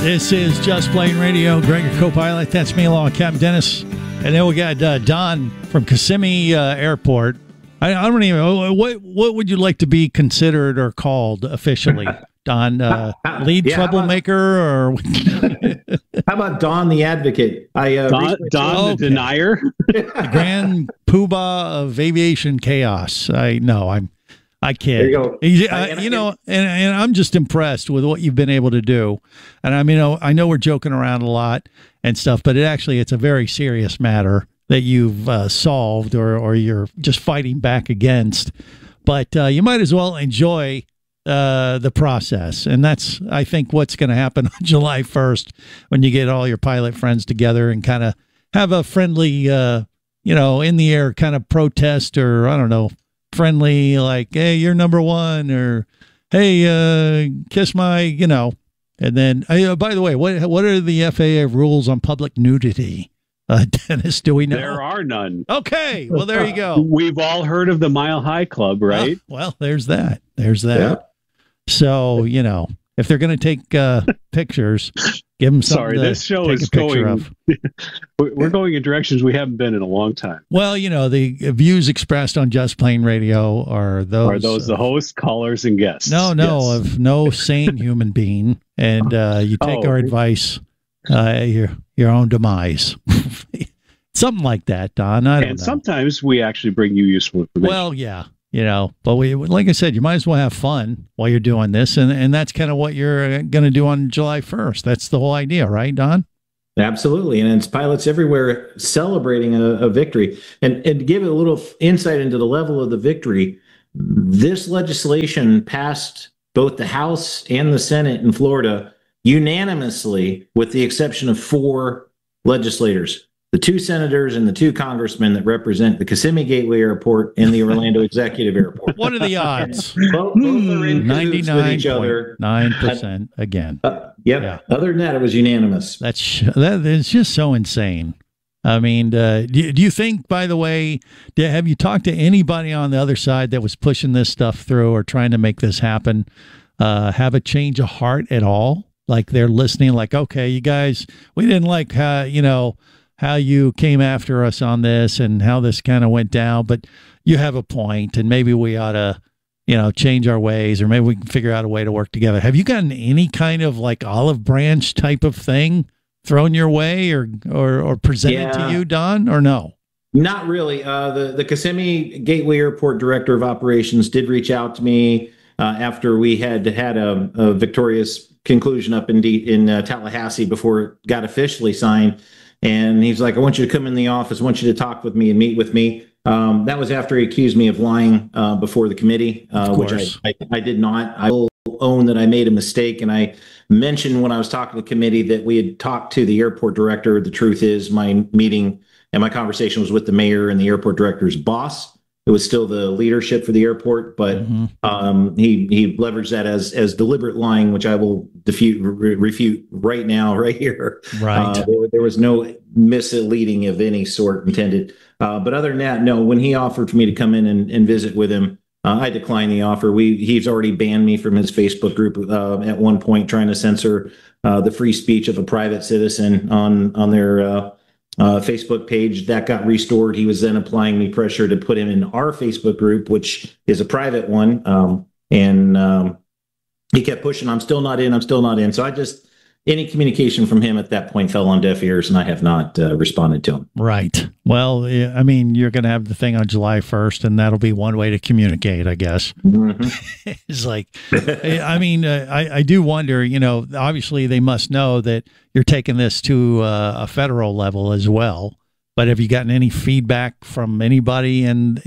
This is Just Plain Radio. Greg, your co-pilot. That's me along with Captain Dennis. And then we got Don from Kissimmee Airport. I don't even. What would you like to be considered or called officially, Don? Lead troublemaker, or how about Don the advocate? Don the denier, the grand poobah of aviation chaos. I kid. There you go. And I'm just impressed with what you've been able to do. And I mean, I know we're joking around a lot and stuff, but it's a very serious matter that you've solved or you're just fighting back against. But you might as well enjoy the process. And that's, I think, what's going to happen on July 1st when you get all your pilot friends together and kind of have a friendly, in the air kind of protest, or I don't know, friendly, like, hey, you're number one, or hey, kiss my, and then by the way, what are the FAA rules on public nudity? Dennis, do we know? There are none. Okay, well, there you go. We've all heard of the Mile High Club, right? Well, there's that. Yeah. So, if they're going to take pictures, give them something. Sorry, this show is going. We're going in directions we haven't been in a long time. Well, the views expressed on Just Plain Radio are those the host, callers, and guests? No, yes. Of no sane human being, and you take our advice, your own demise. Something like that, Don. I don't know. Sometimes we actually bring you useful information. Well, yeah. But like I said, you might as well have fun while you're doing this. And that's kind of what you're going to do on July 1st. That's the whole idea, right, Don? Absolutely. And it's pilots everywhere celebrating a victory. And to give it a little insight into the level of the victory, this legislation passed both the House and the Senate in Florida unanimously, with the exception of 4 legislators. The 2 senators and the 2 congressmen that represent the Kissimmee Gateway Airport and the Orlando Executive Airport. What are the odds? Both are in cahoots with each other. 99.9% again. Yep. Yeah. Other than that, it was unanimous. That is just so insane. I mean, do you think, by the way, have you talked to anybody on the other side that was pushing this stuff through or trying to make this happen, have a change of heart at all? Like they're listening, like, okay, you guys, we didn't like how you came after us on this and how this kind of went down, but you have a point, and maybe we ought to, change our ways, or maybe we can figure out a way to work together. Have you gotten any kind of like olive branch type of thing thrown your way or presented to you, Don, or no? Not really. The Kissimmee Gateway Airport Director of Operations did reach out to me after we had a victorious conclusion up in Tallahassee before it got officially signed. And he's like, I want you to come in the office. I want you to talk with me and meet with me. That was after he accused me of lying before the committee, which I did not. I will own that I made a mistake. And I mentioned when I was talking to the committee that we had talked to the airport director. The truth is, my meeting and my conversation was with the mayor and the airport director's boss. It was still the leadership for the airport, but he leveraged that as deliberate lying, which I will refute right now, right here. Right. There was no misleading of any sort intended. But other than that, no. When he offered for me to come in and visit with him, I declined the offer. He's already banned me from his Facebook group at one point, trying to censor the free speech of a private citizen on their Facebook page. That got restored. He was then applying me pressure to put him in our Facebook group, which is a private one. And he kept pushing, I'm still not in. So any communication from him at that point fell on deaf ears, and I have not responded to him. Right. Well, I mean, you're going to have the thing on July 1st, and that'll be one way to communicate, I guess. Mm-hmm. It's like, I mean, I do wonder, obviously they must know that you're taking this to a federal level as well. But have you gotten any feedback from anybody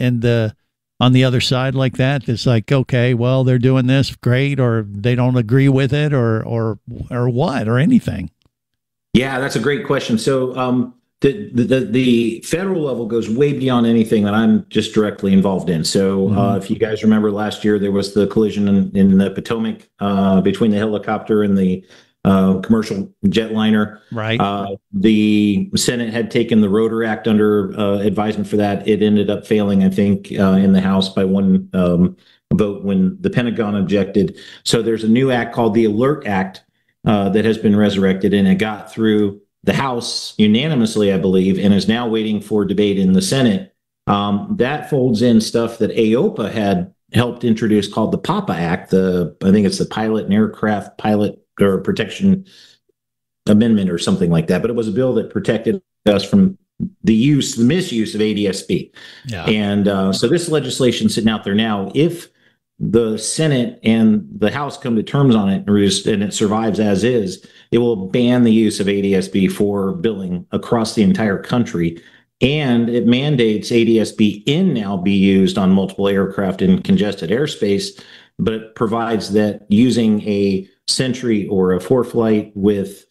on the other side like that? It's like, okay, well, they're doing this, great, or they don't agree with it, or what, or anything. Yeah, that's a great question. So the federal level goes way beyond anything that I'm just directly involved in. So if you guys remember last year, there was the collision in the Potomac between the helicopter and the commercial jetliner. Right. The Senate had taken the Rotor Act under advisement for that. It ended up failing, I think, in the House by one vote when the Pentagon objected. So there's a new act called the Alert Act. that has been resurrected, and it got through the House unanimously, I believe, and is now waiting for debate in the Senate. That folds in stuff that AOPA had helped introduce called the PAPA Act. I think it's the Pilot and Aircraft Pilot or Protection Amendment or something like that. But it was a bill that protected us from the misuse of ADSB. Yeah. And so this legislation sitting out there now, if the Senate and the House come to terms on it and it survives as is, it will ban the use of ADSB for billing across the entire country. And it mandates ADSB-in now be used on multiple aircraft in congested airspace, but it provides that using a Sentry or a ForeFlight with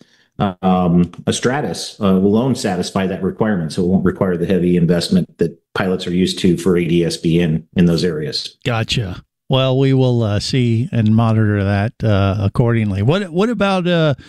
a Stratus will alone satisfy that requirement. So it won't require the heavy investment that pilots are used to for ADSB in those areas. Gotcha. Well, we will see and monitor that accordingly. What about,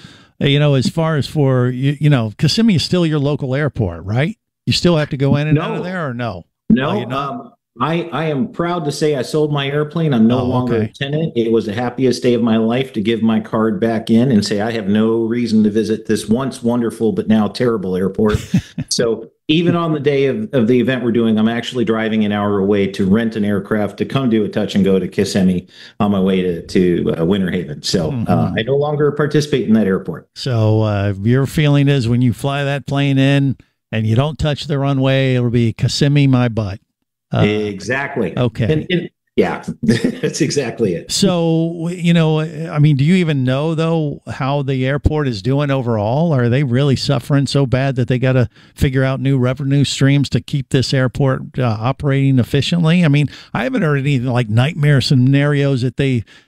as far as for, Kissimmee is still your local airport, right? You still have to go in and out of there, or no? No, I am proud to say I sold my airplane. I'm no longer a tenant. It was the happiest day of my life to give my card back in and say I have no reason to visit this once wonderful but now terrible airport. So even on the day of the event we're doing, I'm actually driving an hour away to rent an aircraft to come do a touch and go to Kissimmee on my way to Winter Haven. So I no longer participate in that airport. So your feeling is when you fly that plane in and you don't touch the runway, it'll be Kissimmee my butt. Exactly. Okay. Yeah, that's exactly it. So, do you even know, though, how the airport is doing overall? Are they really suffering so bad that they got to figure out new revenue streams to keep this airport operating efficiently? I mean, I haven't heard anything like nightmare scenarios that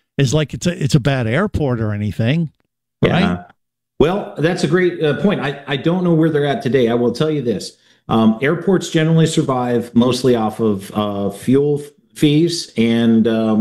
it's a bad airport or anything. Right? Yeah. Well, that's a great point. I don't know where they're at today. I will tell you this. Airports generally survive mostly off of fuel fees and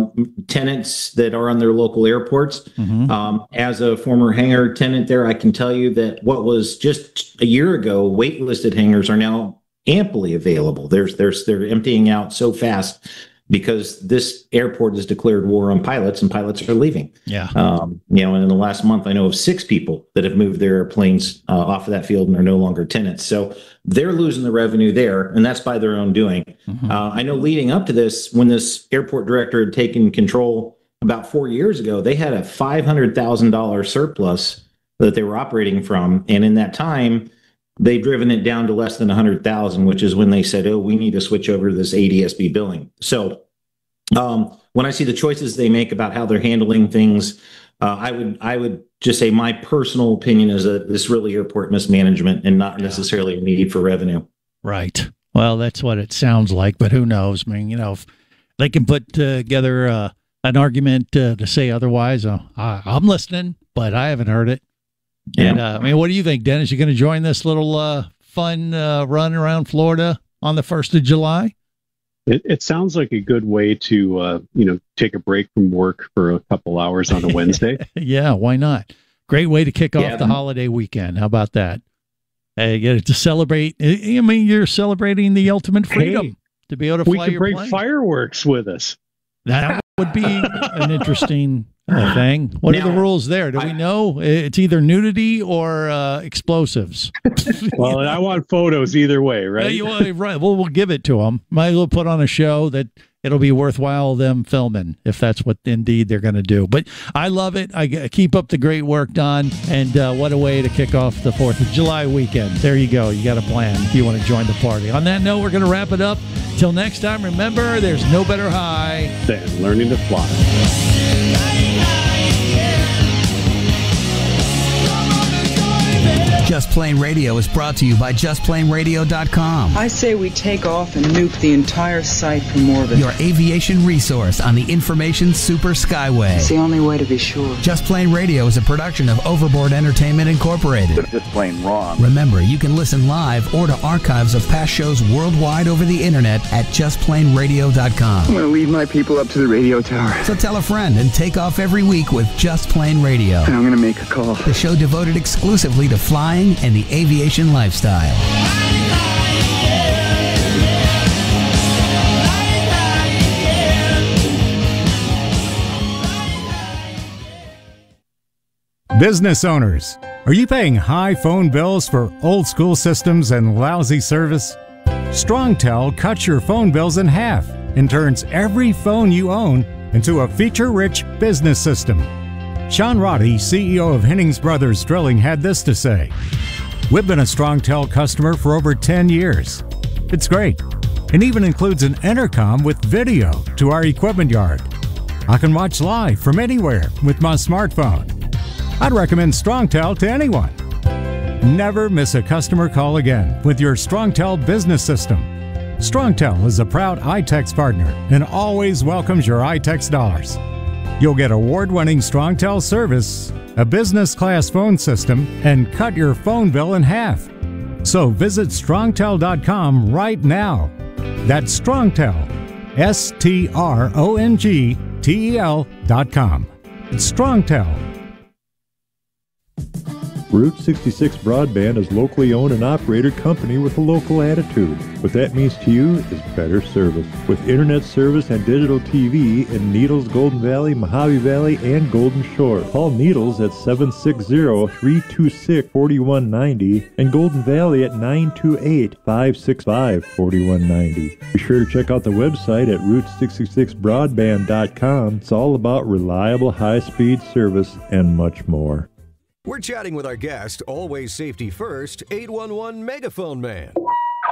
tenants that are on their local airports. Mm-hmm. As a former hangar tenant there, I can tell you that what was just a year ago, waitlisted hangars are now amply available. They're emptying out so fast because this airport has declared war on pilots and pilots are leaving. Yeah. And in the last month, I know of 6 people that have moved their airplanes off of that field and are no longer tenants. So they're losing the revenue there, and that's by their own doing. Mm-hmm. I know leading up to this, when this airport director had taken control about 4 years ago, they had a $500,000 surplus that they were operating from. And in that time, they've driven it down to less than 100,000, which is when they said, "Oh, we need to switch over to this ADSB billing." So when I see the choices they make about how they're handling things, I would just say my personal opinion is that this really airport mismanagement and not necessarily a need for revenue. Right. Well, that's what it sounds like, but who knows? I mean, if they can put together an argument to say otherwise, I'm listening, but I haven't heard it. Yeah. And what do you think, Dennis? You going to join this little fun run around Florida on the 1st of July? It sounds like a good way to, take a break from work for a couple hours on a Wednesday. Yeah, why not? Great way to kick off the holiday weekend. How about that? Hey, get to celebrate. I mean, you're celebrating the ultimate freedom to be able to fly your plane. We could bring fireworks with us. That would be an interesting thing. What are the rules there? Do we know? It's either nudity or explosives. Well, I want photos either way, right? Right. Well, we'll give it to them. Might as well put on a show that it'll be worthwhile them filming if that's what indeed they're going to do. But I love it. I keep up the great work, Don. And what a way to kick off the 4th of July weekend. There you go. You got a plan if you want to join the party. On that note, we're going to wrap it up. Till next time, remember, there's no better high than learning to fly. Just Plain Radio is brought to you by JustPlainRadio.com. I say we take off and nuke the entire site from orbit. Your aviation resource on the information super skyway. It's the only way to be sure. Just Plain Radio is a production of Overboard Entertainment Incorporated. It's just plain wrong. Remember, you can listen live or to archives of past shows worldwide over the internet at JustPlainRadio.com. I'm going to leave my people up to the radio tower. So tell a friend and take off every week with Just Plain Radio. And I'm going to make a call. The show devoted exclusively to flying and the aviation lifestyle. Business owners, are you paying high phone bills for old school systems and lousy service? StrongTel cuts your phone bills in half and turns every phone you own into a feature-rich business system. Sean Roddy, CEO of Hennings Brothers Drilling, had this to say: "We've been a StrongTel customer for over 10 years. It's great, and even includes an intercom with video to our equipment yard. I can watch live from anywhere with my smartphone. I'd recommend StrongTel to anyone. Never miss a customer call again with your StrongTel business system. StrongTel is a proud iTex partner and always welcomes your iTex dollars. You'll get award-winning StrongTel service, a business-class phone system, and cut your phone bill in half. So visit strongtel.com right now. That's StrongTel, StrongTel.com. It's StrongTel. Route 66 Broadband is locally owned and operated company with a local attitude. What that means to you is better service. With internet service and digital TV in Needles, Golden Valley, Mojave Valley, and Golden Shore. Call Needles at 760-326-4190 and Golden Valley at 928-565-4190. Be sure to check out the website at Route66Broadband.com. It's all about reliable high-speed service and much more. We're chatting with our guest, always safety first, 811 Megaphone Man. Call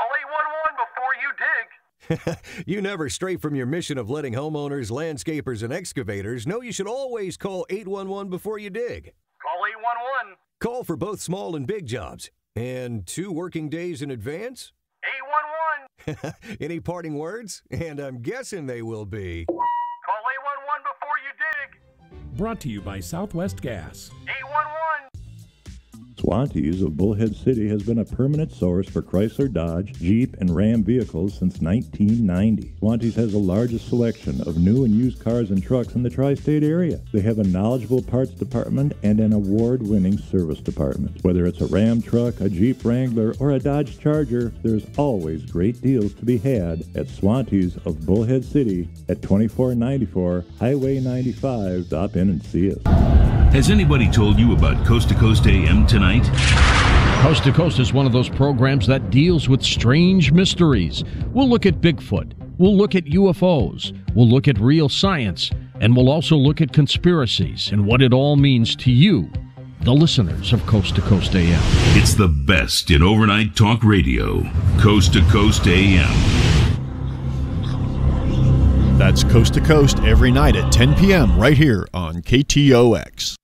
811 before you dig. You never stray from your mission of letting homeowners, landscapers, and excavators know you should always call 811 before you dig. Call 811. Call for both small and big jobs. And 2 working days in advance? 811. Any parting words? And I'm guessing they will be... Call 811 before you dig. Brought to you by Southwest Gas. 811. Swantees of Bullhead City has been a permanent source for Chrysler, Dodge, Jeep, and Ram vehicles since 1990. Swantees has the largest selection of new and used cars and trucks in the tri-state area. They have a knowledgeable parts department and an award-winning service department. Whether it's a Ram truck, a Jeep Wrangler, or a Dodge Charger, there's always great deals to be had at Swantees of Bullhead City at 2494 Highway 95. Stop in and see us. Has anybody told you about Coast to Coast AM tonight? Coast to Coast is one of those programs that deals with strange mysteries. We'll look at Bigfoot. We'll look at UFOs. We'll look at real science. And we'll also look at conspiracies and what it all means to you, the listeners of Coast to Coast AM. It's the best in overnight talk radio. Coast to Coast AM. That's Coast to Coast every night at 10 p.m. right here on KTOX.